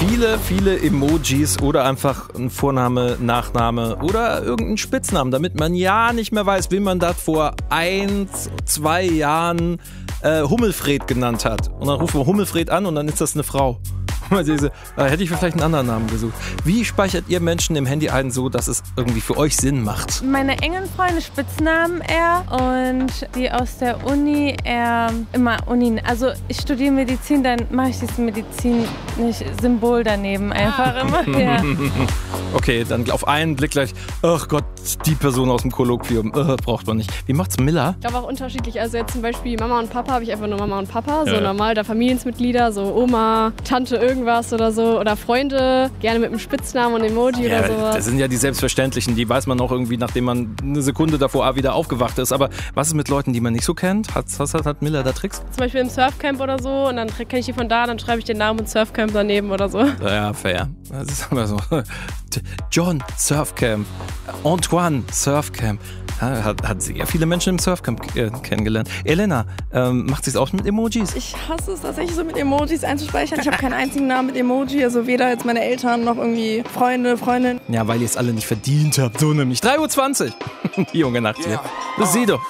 Viele Emojis oder einfach ein Vorname, Nachname oder irgendein Spitznamen, damit man ja nicht mehr weiß, wie man das vor 1, 2 Jahren Hummelfred genannt hat. Und dann rufen wir Hummelfred an und dann ist das eine Frau. Hätte ich vielleicht einen anderen Namen gesucht. Wie speichert ihr Menschen im Handy ein, so dass es irgendwie für euch Sinn macht? Meine engen Freunde Spitznamen eher und die aus der Uni eher immer Uni. Also ich studiere Medizin, dann mache ich dieses Medizin-Symbol daneben einfach immer. Ja. Okay, dann auf einen Blick gleich, ach Gott, die Person aus dem Kolloquium, braucht man nicht. Wie macht's Miller? Ich glaube auch unterschiedlich. Also jetzt zum Beispiel Mama und Papa habe ich einfach nur Mama und Papa, so normal, da Familienmitglieder, so Oma, Tante irgendwas oder so. Oder Freunde, gerne mit einem Spitznamen und Emoji oder sowas. Das sind ja die Selbstverständlichen, die weiß man auch irgendwie, nachdem man eine Sekunde davor wieder aufgewacht ist. Aber was ist mit Leuten, die man nicht so kennt? Hat Miller da Tricks? Zum Beispiel im Surfcamp oder so und dann kenne ich die von da, dann schreibe ich den Namen und Surfcamp daneben oder so. Ja, fair. Das ist aber so. John Surfcamp, Antoine Surfcamp. Hat sehr viele Menschen im Surfcamp kennengelernt. Elena, macht sie es auch mit Emojis? Ich hasse es tatsächlich so mit Emojis einzuspeichern. Ich habe keinen einzigen Namen mit Emoji, also weder jetzt meine Eltern noch irgendwie Freunde, Freundinnen. Ja, weil ihr es alle nicht verdient habt. So nämlich 3:20 Uhr. Die junge Nacht hier. Das ist sie doch.